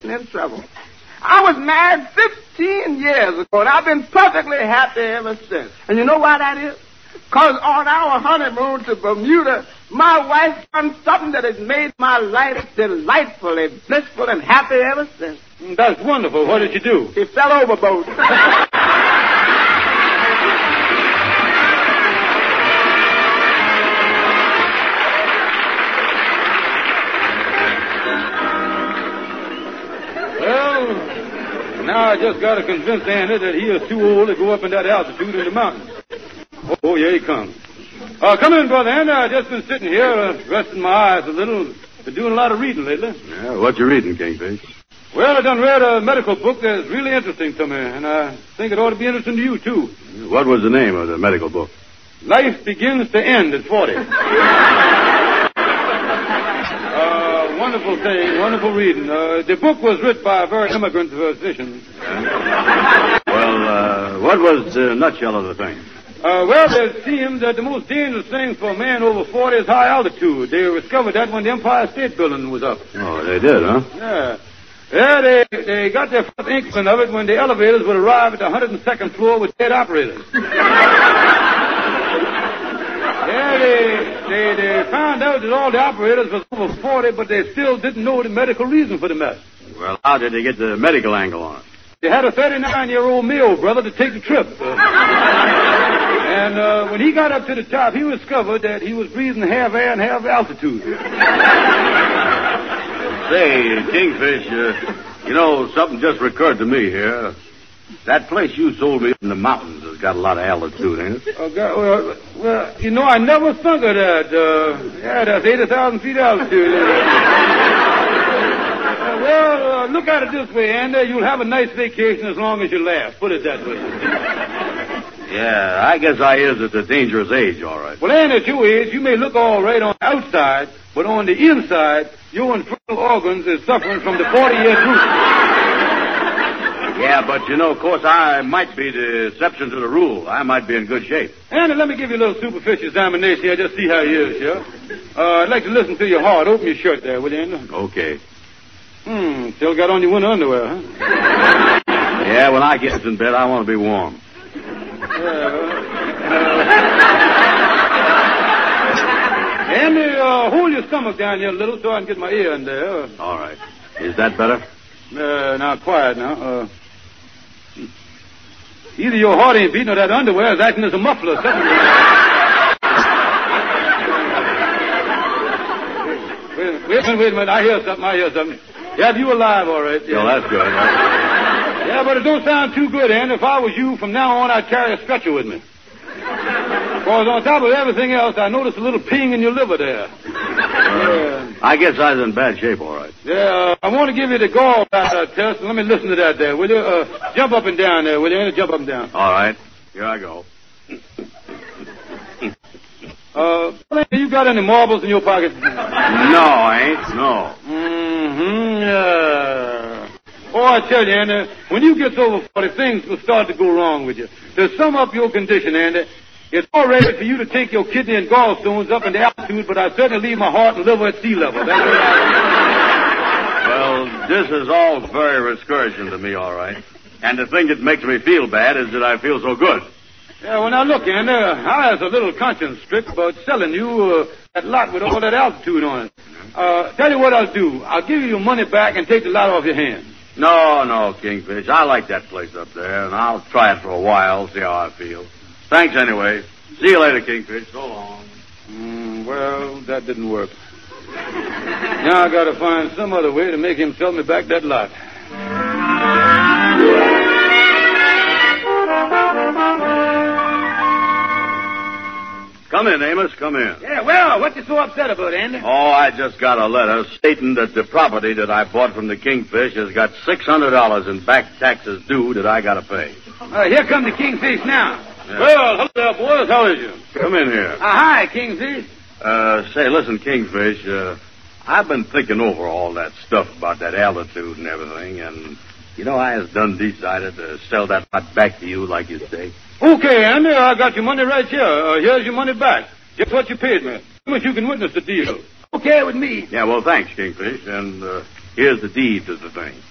in trouble. I was married 15 years ago, and I've been perfectly happy ever since. And you know why that is? Because on our honeymoon to Bermuda, my wife done something that has made my life delightfully blissful and happy ever since. That's wonderful. What did you do? She fell overboard. Well, now I just got to convince Andy that he is too old to go up in that altitude in the mountains. Oh, here he comes. Come in, Brother Andy. I've just been sitting here, resting my eyes a little. Been doing a lot of reading lately. Yeah, what you reading, Kingfish? Well, I done read a medical book that's really interesting to me, and I think it ought to be interesting to you, too. What was the name of the medical book? Life Begins to End at 40. Wonderful thing, wonderful reading. The book was written by a very immigrant physician. Well, what was the nutshell of the thing? Well, it seems that the most dangerous thing for a man over 40 is high altitude. They discovered that when the Empire State Building was up. Oh, they did, huh? Yeah. Yeah, they got their first inkling of it when the elevators would arrive at the 102nd floor with dead operators. Yeah, they found out that all the operators was over 40, but they still didn't know the medical reason for the mess. Well, how did they get the medical angle on it? They had a 39-year-old Mayo brother to take the trip. And when he got up to the top, he discovered that he was breathing half air and half altitude. Say, Kingfish, you know, something just recurred to me here. That place you sold me in the mountains has got a lot of altitude in it. Oh, God, well, you know, I never thunk of that. Yeah, that's 80,000 feet altitude. Well, look at it this way, Andy. You'll have a nice vacation as long as you laugh. Put it that way. Yeah, I guess I is at a dangerous age, all right. Well, Andy, at your age, you may look all right on the outside, but on the inside, your internal organs is suffering from the 40-year truth. Yeah, but, you know, of course, I might be the exception to the rule. I might be in good shape. Andy, let me give you a little superficial examination here, just see how you is, yeah? I'd like to listen to your heart. Open your shirt there, will you, Andy? Okay. Still got on your winter underwear, huh? Yeah, when I get in bed, I want to be warm. Andy, hold your stomach down here a little so I can get my ear in there. All right. Is that better? Now, quiet now. Either your heart ain't beating or that underwear is acting as a muffler. Wait a minute. I hear something. Yeah, you alive, all right. Yeah. Well, that's good. Yeah, but it don't sound too good, Andy. If I was you, from now on, I'd carry a stretcher with me. Because on top of everything else, I noticed a little ping in your liver there. I guess I was in bad shape, all right. Yeah, I want to give you the gallbladder test. Let me listen to that there, will you? Jump up and down there, will you? Andy, jump up and down. All right. Here I go. You got any marbles in your pocket? No, I ain't. No. Yeah. Oh, I tell you, Andy, when you get over 40, things will start to go wrong with you. To sum up your condition, Andy, it's all ready for you to take your kidney and gallstones up in the altitude, but I certainly leave my heart and liver at sea level. Well, this is all very discouraging to me, all right. And the thing that makes me feel bad is that I feel so good. Yeah, well, now look, Andy, I has a little conscience strict about selling you that lot with all that altitude on it. Tell you what I'll do. I'll give you your money back and take the lot off your hands. No, Kingfish. I like that place up there, and I'll try it for a while, see how I feel. Thanks anyway. See you later, Kingfish. So long. Well, that didn't work. Now I gotta find some other way to make him sell me back that lot. Come in, Amos. Come in. Yeah, well, what you so upset about, Andy? Oh, I just got a letter stating that the property that I bought from the Kingfish has got $600 in back taxes due that I got to pay. Here come the Kingfish now. Yeah. Well, hello there, boys. How is you? Come in here. Hi, Kingfish. Say, listen, Kingfish, I've been thinking over all that stuff about that altitude and everything, and, you know, I has done decided to sell that lot back to you, like you say. Okay, Andy, I got your money right here. Here's your money back. Just what you paid me. How much you can witness the deal. Okay with me. Yeah, well, thanks, Kingfish, and here's the deed to the thing.